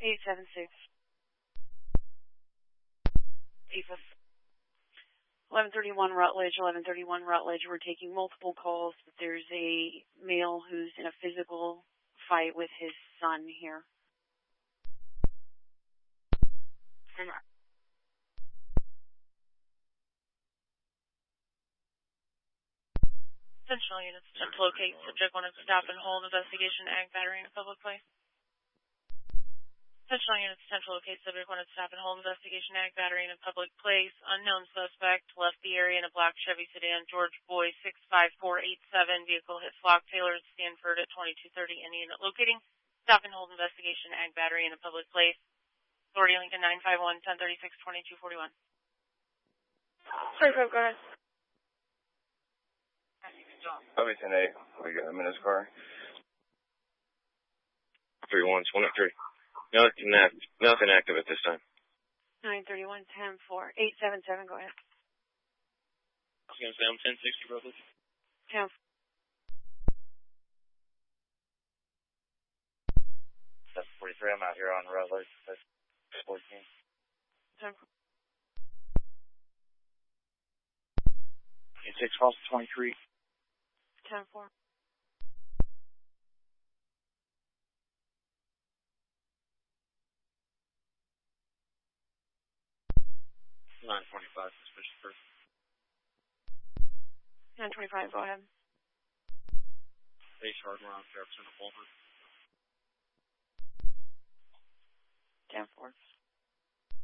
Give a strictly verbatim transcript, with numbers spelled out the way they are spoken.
eight seven six. Eva. eleven thirty-one Rutledge, eleven thirty-one Rutledge. We're taking multiple calls. There's a male who's in a physical fight with his son here. Central units attempt to locate subject wanted to stop and hold investigation ag battery in a public place. Central units attempt to locate subject wanted to stop and hold investigation ag battery in a public place. Unknown suspect left the area in a black Chevy sedan. George Boy six five four eight seven. Vehicle hit Flock Taylor Stanford at twenty-two thirty. Any unit locating. Stop and hold investigation ag battery in a public place. Authority Lincoln nine five one, ten thirty-six, twenty-two forty-one. Sorry, go ahead. Covington A, we got him in his car. three one, one oh three. Nothing, act, nothing active at this time. nine thirty-one, ten four, eight seven seven, go ahead. I was going to say I'm ten sixty, brother. ten four. seven forty-three, I'm out here on Rutledge. That's fourteen. ten four. six calls to twenty-three. ten four. nine twenty-five, suspicious person. nine twenty-five, go ahead. Base hardware on Jefferson of Walter. ten four.